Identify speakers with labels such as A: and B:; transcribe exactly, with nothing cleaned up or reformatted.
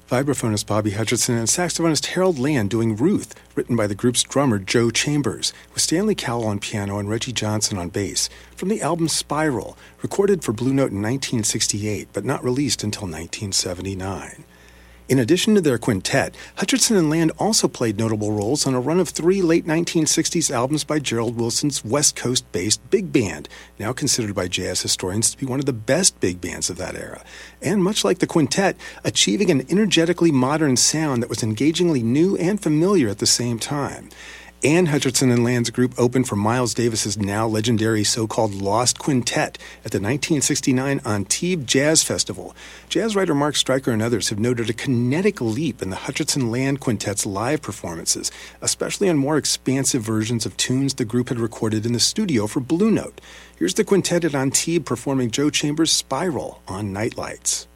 A: Vibraphonist Bobby Hutcherson and saxophonist Harold Land doing Ruth, written by the group's drummer Joe Chambers, with Stanley Cowell on piano and Reggie Johnson on bass, from the album Spiral, recorded for Blue Note in nineteen sixty-eight, but not released until nineteen seventy-nine. In addition to their quintet, Hutcherson and Land also played notable roles on a run of three late nineteen sixties albums by Gerald Wilson's West Coast-based big band, now considered by jazz historians to be one of the best big bands of that era, and much like the quintet, achieving an energetically modern sound that was engagingly new and familiar at the same time. And Hutcherson and Land's group opened for Miles Davis's now legendary so-called Lost Quintet at the nineteen sixty-nine Antibes Jazz Festival. Jazz writer Mark Stryker and others have noted a kinetic leap in the Hutcherson-Land Quintet's live performances, especially on more expansive versions of tunes the group had recorded in the studio for Blue Note. Here's the quintet at Antibes performing Joe Chambers' Spiral on Nightlights.